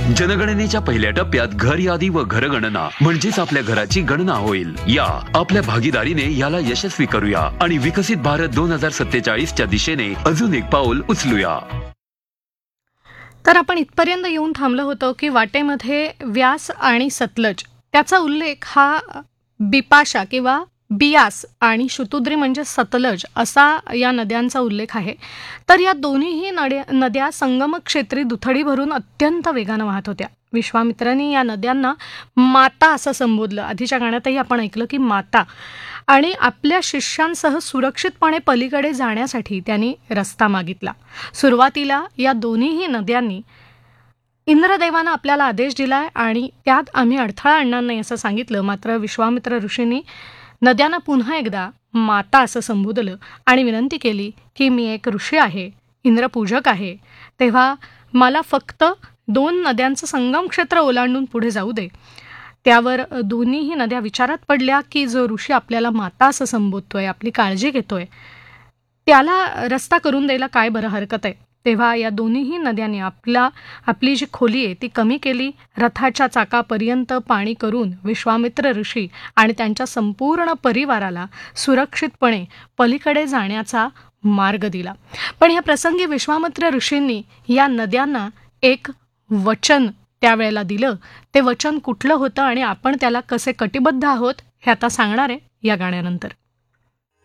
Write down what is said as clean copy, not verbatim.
जनगणनेच्या पहिल्या टप्प्यात घर यादी व घरगणना म्हणजेच आपल्या घराची गणना होईल. या आपल्या भागीदारीने याला यशस्वी करूया आणि विकसित भारत 2047च्या दिशेने अजून एक पाऊल उचलूया. तर आपण इथपर्यंत येऊन थांबलो होतो की वाटेमध्ये व्यास आणि सतलज त्याचा उल्लेख हा बिपाशा किंवा बियास आणि शुतुद्री म्हणजे सतलज असा या नद्यांचा उल्लेख आहे. तर या दोन्हीही नद्या संगमक्षेत्री दुथडी भरून अत्यंत वेगानं वाहत होत्या. विश्वामित्रांनी या नद्यांना माता असं संबोधलं. आधीच्या गाण्यातही आपण ऐकलं की माता. आणि आपल्या शिष्यांसह सुरक्षितपणे पलीकडे जाण्यासाठी त्यांनी रस्ता मागितला. सुरुवातीला या दोन्हीही नद्यांनी इंद्रदेवानं आपल्याला आदेश दिलाय आणि त्यात आम्ही अडथळा आणणार नाही असं सांगितलं. मात्र विश्वामित्र ऋषींनी नद्यांना पुन्हा एकदा माता असं संबोधलं आणि विनंती केली की मी एक ऋषी आहे, इंद्रपूजक आहे, तेव्हा मला फक्त 2 नद्यांचं संगम क्षेत्र ओलांडून पुढे जाऊ दे. त्यावर दोन्हीही नद्या विचारात पडल्या की जो ऋषी आपल्याला माता असं संबोधतोय, आपली काळजी घेतोय, त्याला रस्ता करून द्यायला काय बरं हरकत आहे. तेव्हा या दोन्हीही नद्यांनी आपली जी खोली आहे ती कमी केली. रथाच्या चाकापर्यंत पाणी करून विश्वामित्र ऋषी आणि त्यांच्या संपूर्ण परिवाराला सुरक्षितपणे पलीकडे जाण्याचा मार्ग दिला. पण या प्रसंगी विश्वामित्र ऋषींनी या नद्यांना एक वचन त्यावेळेला दिलं. ते वचन कुठलं होतं आणि आपण त्याला कसे कटिबद्ध आहोत हे आता सांगणार आहे या गाण्यानंतर.